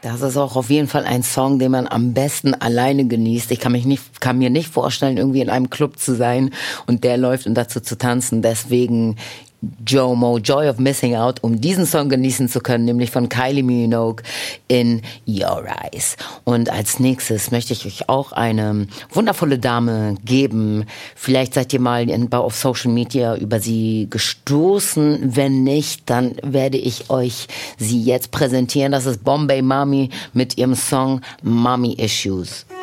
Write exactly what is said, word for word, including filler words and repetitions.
Das ist auch auf jeden Fall ein Song, den man am besten alleine genießt. Ich kann mich nicht, kann mir nicht vorstellen, irgendwie in einem Club zu sein und der läuft und dazu zu tanzen. Deswegen Jomo, Joy of Missing Out, um diesen Song genießen zu können, nämlich von Kylie Minogue, In Your Eyes. Und als nächstes möchte ich euch auch eine wundervolle Dame geben. Vielleicht seid ihr mal in, auf Social Media über sie gestoßen. Wenn nicht, dann werde ich euch sie jetzt präsentieren. Das ist Bombay Mami mit ihrem Song Mommy Issues.